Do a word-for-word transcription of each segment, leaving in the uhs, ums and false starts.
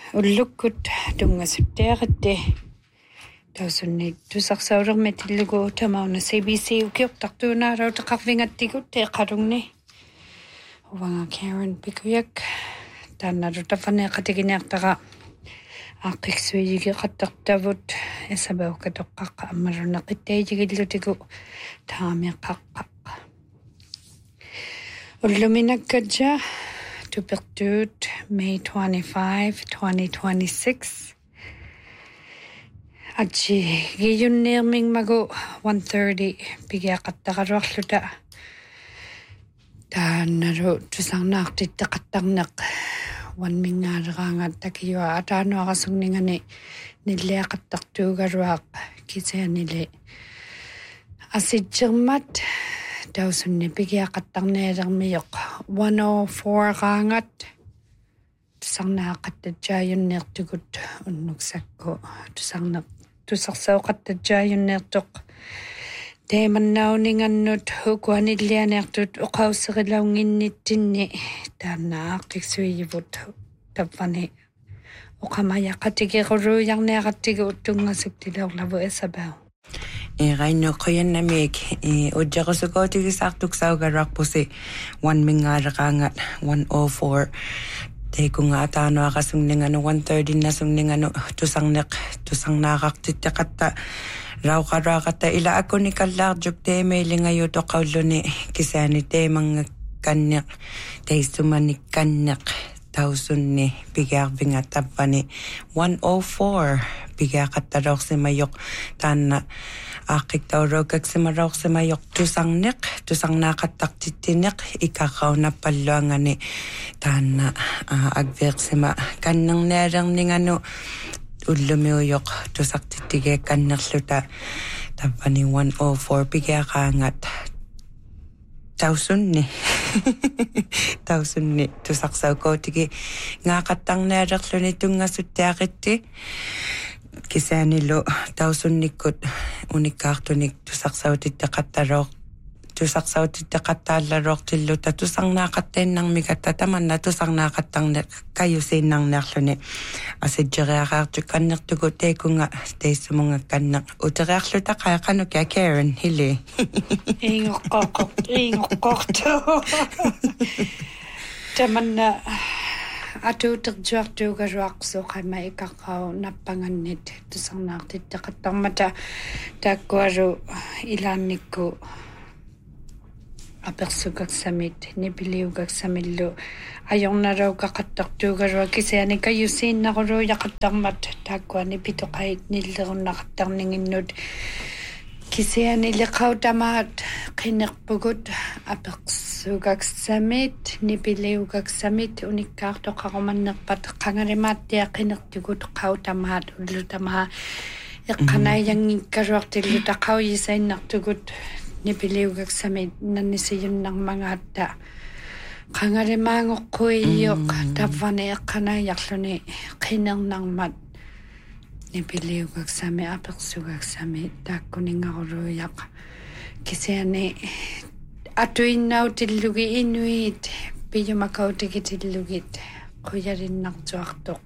Ullukut tungasutteeritti tausunni tusarsaulерматиллугу тамауна C B C ukiortartuunаарау teqarvingattigut teqalungni uvanga Karen Pikuyak taannalu tafaneeqatiginiartara aaqqiksuigiqattartavut esabaukkatoqqaqqa ammaluneqittaigigillutigu taamiaqqaqqaq ulluminakkatja tupertuut May twenty-fifth, twenty twenty-six. Achi giyunneerming magu one thirty pigiaqattaqaluarluta taannalu tusarnaartitteqattarneq one mingaalerangat takiua ataanuarasunningani nilliaqattartuugaluaq kisianili asitsermat tausunni pigiaqattarneelermiyoq one oh four raangat tusarnaaqattajjaayunneertugut unnuksakku tusarneq tusarsaoqattajjaayunneertoq teemannauninngannut hukuanillianeertut uqausserilaunginnittinni taannaaqqiqsuiyivut tappani uqamayaqatigeruruuyarneaqattigu uttungasuktileorlavu esabau Raino qoyannamik ujjaqusukootigisartuksaugaruarpusi one mingaalerangat one oh four tekunga ataanuaqasunninganu one thirty nasunninganu tusarneq tusarnaaqartitteqatta rauqaruaqatta ila akunikallarjuk teemeilingayu toqaulluni kisaani teemangakkanneq teissumanikkanneq tausunni pigaarvinga tappani one oh four pigaaqattaloorsimayoq taanna aaqqiktauraukaksimaroorsimayoq tusarneq tusarnaaqattartittineq ikarraunappalluangani taanna agveersima kannernialerninganu ullumiuyoq tusartittigeekkannerluta tappani one oh four pigaaqaangat tausunni tausunni tusarsaukotigi ngaaqattarnialerluni tungasuttiaqitti kisaanilu tausunnikkut unikkaartunik tusarsautitteqattaloq tusarsautitteqattaallaroortilluta tusarnaaqattainnarmikatta tamanna tusarnaaqattarne kayusiinnarniarluni asijjeriaqaartu kannertugu teekunga teissumungakkanneq uteriarluta qaaqanukia Karen hili ingoqqoq ingoqqortu tamanna atuuterjuartuugaluaqsuqama ikaqqau nappangannit tusarnaartitteqattarmata taakkualu ilaannikku apersugaksamit nipiliugaksamillu ajornalauqaqattartuugalua kisiani kayusiinnaruluuyaqattarmat taakkuani pitoqait nillerunnaqattarninginnut kisiani liqautamaat qinerpugut apersugaksamit nipiliugaksamit unikkaartoqarumannerpat qangalimaattia qinertugut qautamaat ullutamaa eqqanaayanngikkaluartilluta qauyisainnartugut nipiliugaksamit nannisiyunnarmangaatta qangalimaangoqquiyyoq tavvani eqqanaajarluni qinernermat nipiliugaksami apersugaksami taakkuningaruluuyaq kisiani atuinnautillugi inuit piyumakautigitillugit quyalinnartuartoq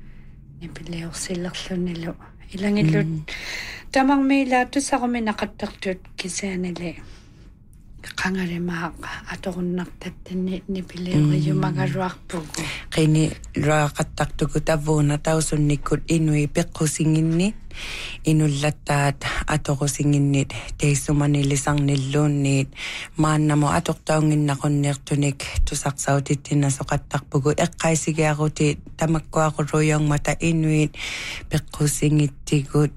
nipiliorsillerlunilu ilangillut tamarmiila tusaqaminaqattartut kisianili qangalimaaq atorunnartattinni nipilioriyumagaluarpugu qini ruaqattartuku tavuuna tausunnikkut inui peqqusinginni inullattaat atorusinginnit teissumanillisarnilluunniit maannamo atortaunginnaqunniartunik tusaqsautittinnasoqattarpugu eqqaisigiaruti tamakkuaquruyongmata inuit peqqusingittigut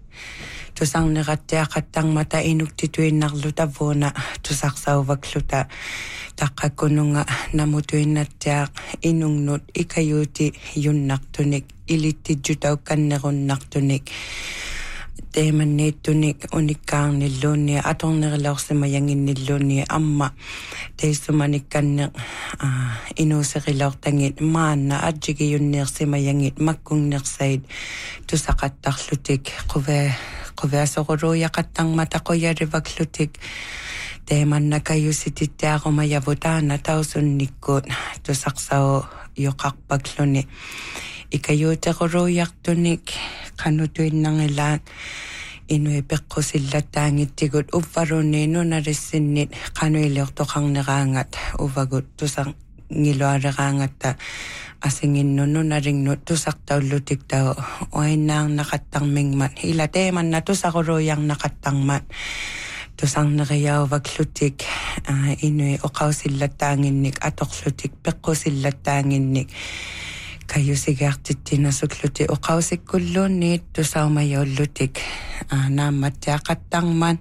tusarneqattiaqattarmata inuktituinnarlu tavuuna tusarsauvakluta taqqakkununga namutuinnattiaq inungnut ikayuuti yunnartunik ilittijjutaukkannerunnartunik teemanniittunik unikkaarnilluunni atornerilaorsimayanginnilluunni amma teissumanikkanne inuuserilaortangit maanna ajjigiyunneersimayangit makkunnersait tusaqattarlutik quve quveasoruuyaqattarmata qoyarivaklutik teemannakayusitittiaquma yavutaana tausunnikkut tusaqsao yoqarpakluni Ikayote qoroyartunik qanutuinnangilaat inui peqqusillataangittigut uffaruni nunarissinnit qanuiliortoqarneraangat uvagut tusang ngiluareраангатта асингиннуну нарингнут тусартауллутик таа оиннаарнақаттармингмат илатееманна тусақулуйарнақаттармат тусарнериауваклутик инуи оқаусиллаттаангинник аторлутик пеққусиллаттаангинник каюсигаартиттинасуклути оқаусиккуллуунниит тусаумайооллутик наамматтиақаттармат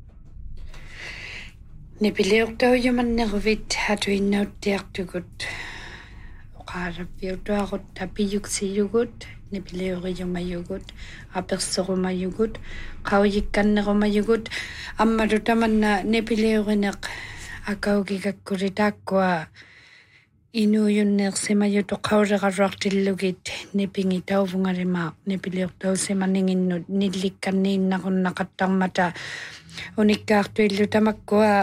Nipiliortaujumannervit hatuinnauttiartugut oqaarappiutuarut tapiyuksiugut nipilioriumayugut aperserumayugut qaujikkannerumayugut ammalutamanna nipiliorineq akaugigakkulitaakkua inuyunneersimayutu qaureqarruartillugit nipingi tauvungarimaaq nipiliortausimaninginnut nillikkanniinnaqunnaqattarmata unikkaartuillu tamakkua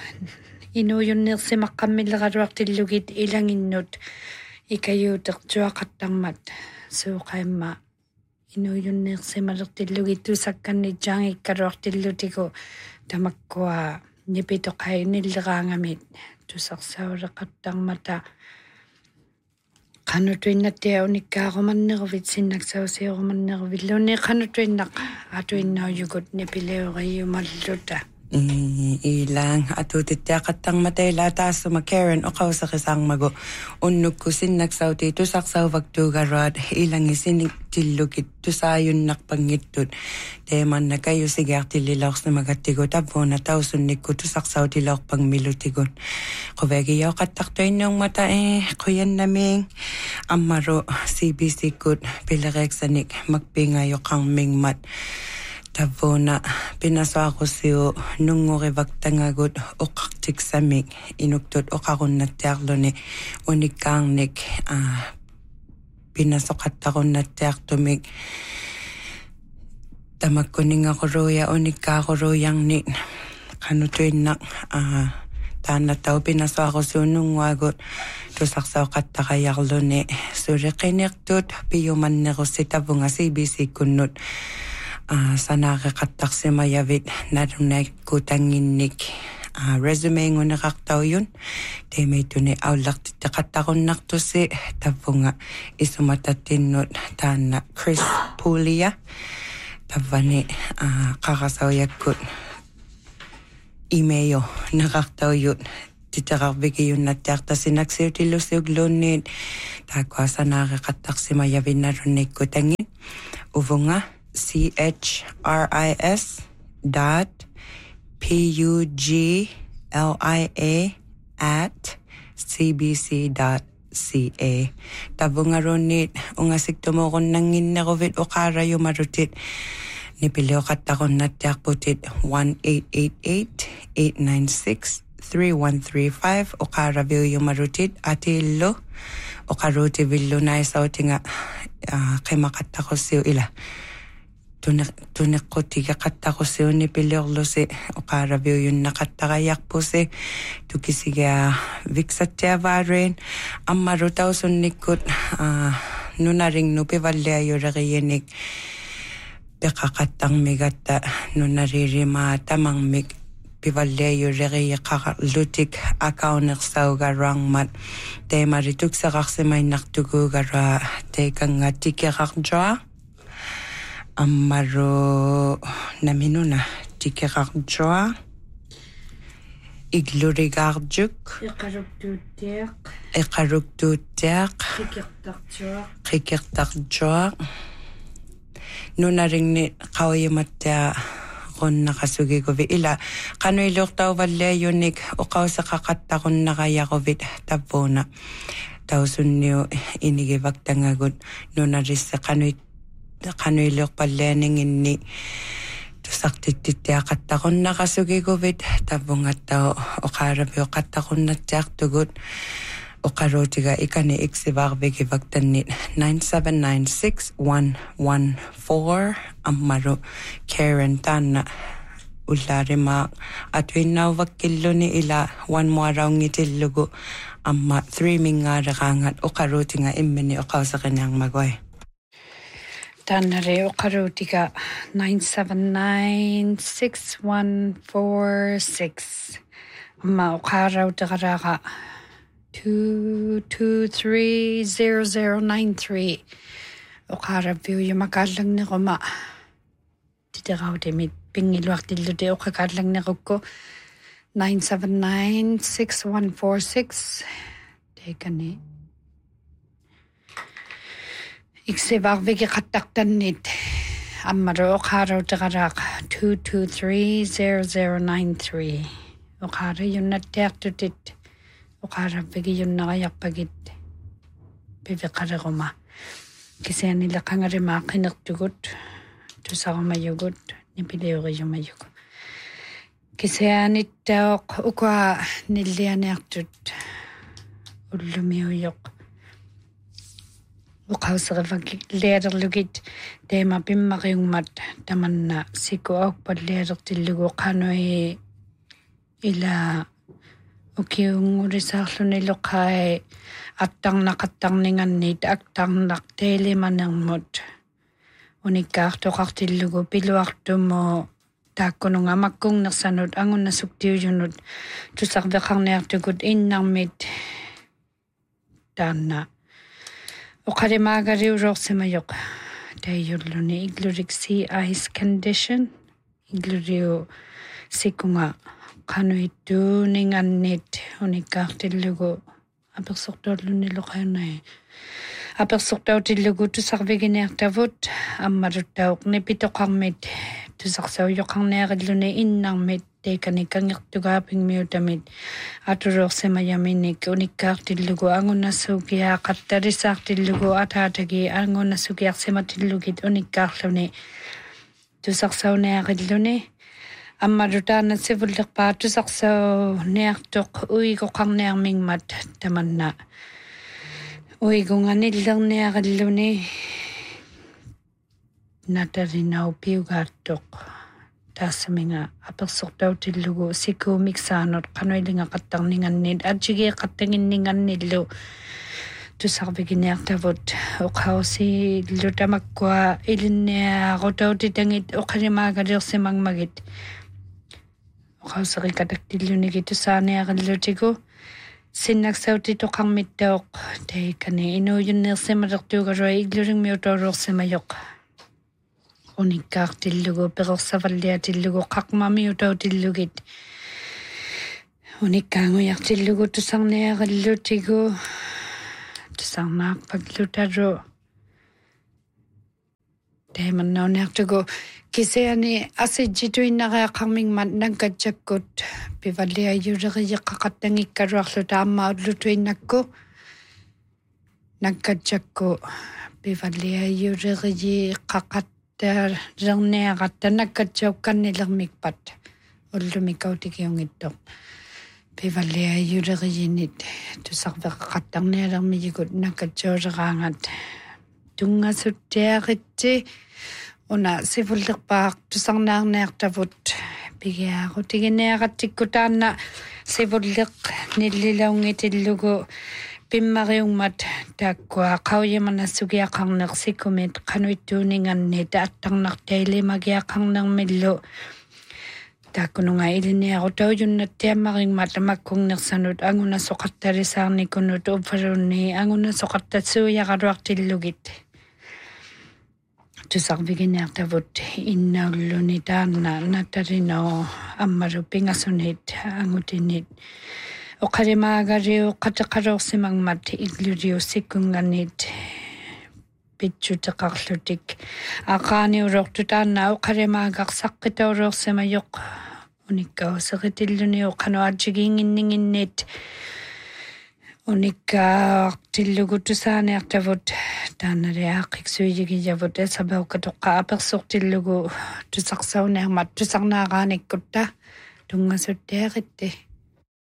inuyunneersimaqqammilleqaluartillugit ilanginnut ikayuutertuaqattarmat suuqaimma inuyunneersimalertillugit tusakkannitsaangikkaluartillutigu tamakkua nipitoqainilleraangamit tusarsaulеqattarmata qanutuinnattia unikkaarumanneruvit sinnaksausiurumanneruvilluni qanutuinnaq atuinnauyugut nipileoriumalluta ilang atutittiaqattarmata ila taassuma Karen oqauseqisaarmagu unnukku sinnaksauti tusarsauvaktuugaruat ilangisinnik tillukit tusaayunnarpangittut teemanna kayusigaartillilorsimagattigu tavvuuna tausunnikku tusarsautiloorpangmilutigun quvegiyoqattartuinnuungmata e quyannamiing ammaru C B C-kut pilereeksanik makpiingayoqarmingmat tavvuuna pinasuaqusiu nungurivaktangagut oqartiksamik inuktut oqarunnattiarluni unikkaarnik pinasoqattarunnattiartumik tamakkuningaquruya unikkaaquruyanni qanutuinnaq taannatau pinasuaqusiu nunguagut tusarsaoqattaqayarluni suliqiniqtut piyumannerussi tavvunga C B C-kunnut sanaareqattarsimayavit narunakkutanginnik resume nguneqartauyun teemituni aullartitteqattarunnartussi tavvunga isumatattinnut taanna Chris Pulia tavvani qarasauyakkut imeyo neqartauyut titerarvikiyunnattiartasinaksiutillusiugluunniit taakkua sanaareqattarsimayavit narunnikkutangin uvunga C H R I S dot P U G L I A at C B C dot C A. Tavungarunit ungasiktumorunnanginneruvit uqaarayumarutit nipilioqattarunnattiarputit one eight eight eight eight nine six three one three five uqaaraviuyumarutit atillu uqarutivillunaisautinga qimaqattaqussiu ila tuneqqutigeqattaqussiunni piliorlusi oqaaraviuyunnaqattaqayarpusi tukisiga viksattiavaareen ammarutausunnikkut nunaringnu pivalliayureriyinik peqaqattarmigatta nunaririmaa tamangmik pivalliayureriyiqarlutik akaunersaugarangmat teemaritukseqarsimainnartukuugara teekangattikerarjua ammaru naminuna tikerarjua iglurigarjuk iqaruktuuttiaq iqaruktuuttiaq qikertarjuaq qikertarjuaq nunaringni qauyimattia qunnaqasugiguvi ila qanuiluortauvalliayunik uqauseqaqattarunnaqayaruvit tavvuuna tausunniu inigivaktangagut nunarisse qanuit qanuiluorpallaninginni tusartittittiaqattarunnaqasugiguvit tavvungattau oqaaraviuqattarunnattiartugut oqarutiga ikani iksivaarvigivaktanni nine seven nine six one one four ammaru Karen taanna ullaarimaa atuinnauvakkilluni ila one muaraungitillugu amma three minga rangat okarutinga immini okausakanang magoy. Tanare okarutika nine seven nine six one four six. Amma okarutika two two three zero zero nine three. Okarabiu yumakalang ni Roma. Titiraw demit pingiluak dilude okakalang ni Roko. nine seven nine six one four six. Tekani. Iksevar vigi kataktan nit. Amaro okaro takarak two two three zero zero nine three. Okara yun na tertutit. Okara vigi yun na kayak pagit. Pivikara Roma. Kasi nila kangari makinagtugot. Tusaka mayugot. Nipileo kayo mayugot. Kasi nito ukwa nilianagtut. Ulumiyok. Ukaw sa kavag leder lugit. Tema pimakayong mat. Taman na siko ak pad leder tilugo kanoy ila ukiyong risaklo nilo kay atang nakatang ningan nit aktang naktele manang mot. Unikakto kaktilugo piluakto mo tako nung amakong nasanod angon nasuktiyo yunod. Tusakbakang nertugod inang mit dana. Ukari magariw rok sa mayok. Dayulo ni iglurik sea ice condition. Igluriyo sikunga. Kano ito ningan nit. Unikak tilugo. Apersok daw lunilo kayo na eh. Apersok daw tilugo to sakbigin nertavot. Amarot daw nipito kang mit. To saksaw yung kang neradlo na inang mit. Teka ni kang yaktugaping miutamit. Aturok sa mayaminik. Unikak tilugo. Angon na sugiyak at tarisak tilugo at hatagi. Angon na sugiyak sa matilugit. Unikak lo ni. To saksaw na yakadlo ni. Amarutan na sivuldak pa. To saksaw na yaktok. Uy ko kang nayaming mat. Taman na. Uy ko nga nilang na yakadlo ni. Natarinaw piugatok. Tas mga apersok daw tilugo siko miksanot kanoy linga katang ningan nid at sige katangin ningan nidlo to sakbi ginek tavot okaw si luta makwa ilin niya ako daw titangit o kanimaga daw si mangmagit okaw sa kikatak tilo ni kito sa niya kalutigo sinagsaw tito kang mitdok day kani ino yun nilsi madaktuga roy igluring miutorok si mayok unikak tilugo pero sa valya tilugo kakmami utaw tilugit unikang uyak tilugo tusang niya kalutigo tusang nakpaglutaro dahil man na unaktugo kasi ani ase jito'y nakakaming man nagkadjakot pivalya yuraki kakatangik karuak lutama at luto'y nako nagkadjako pivalya yuraki kakat Der rang negat nagkadjaw kan nilang mikpat. Ulumikaw tikiyong ito. Pivalya yuraki yinit. Tusakba kakatang nilang miyigot nagkadjaw rangat. Tunga sutyakiti. Una sivuldak pak tusang nang nektavut. Bigya ako tigin negat tikutan na sivuldak nililaw ngitilugo. Pimmariung mat takwa kauye manasugia kang naksikumit kanoy tuningan ni datang nakdaili magia kang nang milo. Tako nung ay ilini ako daw yun na tiyamaring matamakong naksanod angon na sukat tarisang ni kunot uparon ni angon na sukat tatsuya karuak tilugit. Tusak bigin niya tavot inaulo ni dana natarino amaruping asunit angutinit. O karimagariw katakaraw si mangmat igluriw sikunganit pitsu takaklutik. Akani urok tutana o karimagak sakit urok si mayok. Unikaw sakitilo niyo kano adjigingin ninginit. Unika tilugo tusane aktavot. Tanare akik suyigi javot e sabaw katoka apersok tilugo tusaksaw na mat tusak nakanik kuta. Tunga sutekitte.